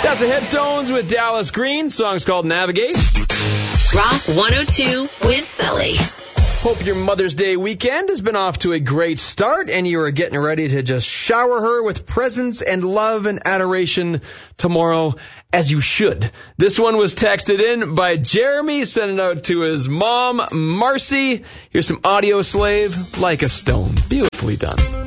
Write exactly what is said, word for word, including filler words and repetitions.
That's the Headstones with Dallas Green. Song's called Navigate. Rock one oh two with Sully. Hope your Mother's Day weekend has been off to a great start and you are getting ready to just shower her with presents and love and adoration tomorrow, as you should. This one was texted in by Jeremy, sending out to his mom, Marcy. Here's some Audio Slave, Like a Stone. Beautifully done.